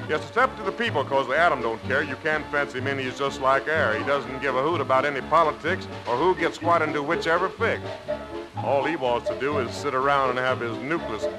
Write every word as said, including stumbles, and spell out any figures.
Yes, it's up to the people, because the atom don't care. You can't fancy him in, he's just like air. He doesn't give a hoot about any politics or who gets what into whichever fix. All he wants to do is sit around and have his nucleus